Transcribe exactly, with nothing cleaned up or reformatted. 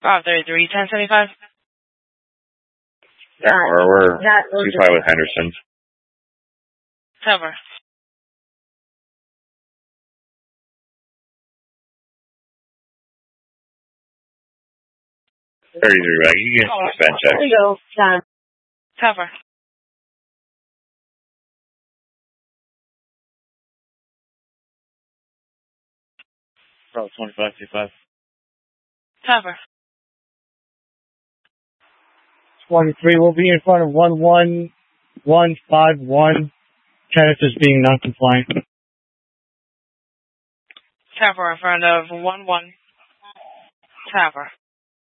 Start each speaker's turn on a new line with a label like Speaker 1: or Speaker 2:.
Speaker 1: five thirty-three, ten seventy-five.
Speaker 2: Yeah, or we're too far with Henderson.
Speaker 1: Cover.
Speaker 2: thirty-three, right? You can spend check.
Speaker 3: There you go. Time.
Speaker 1: Cover.
Speaker 4: Probably twenty-five, two five.
Speaker 1: Cover.
Speaker 5: twenty-three will be in front of one one one five one. Kenneth is being non-compliant.
Speaker 1: Cover in front of one one. Cover.